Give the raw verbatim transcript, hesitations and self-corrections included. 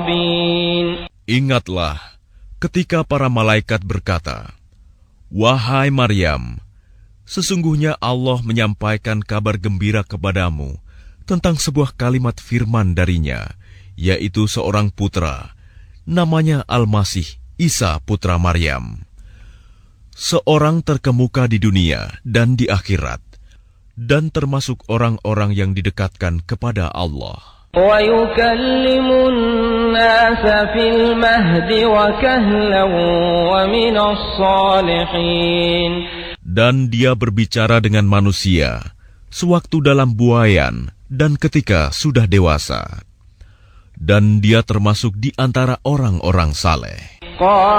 المقربين. Ingatlah ketika para malaikat berkata, "Wahai Maryam, sesungguhnya Allah menyampaikan kabar gembira kepadamu tentang sebuah kalimat firman darinya, yaitu seorang putra, namanya Al-Masih Isa putra Maryam. Seorang terkemuka di dunia dan di akhirat, dan termasuk orang-orang yang didekatkan kepada Allah. وَيُكَلِّمُ النَّاسَ فِي الْمَهْدِ وَكَهْلًا وَمِنَ الصَّالِحِينَ. Dan dia berbicara dengan manusia sewaktu dalam buayan dan ketika sudah dewasa. Dan dia termasuk di antara orang-orang saleh.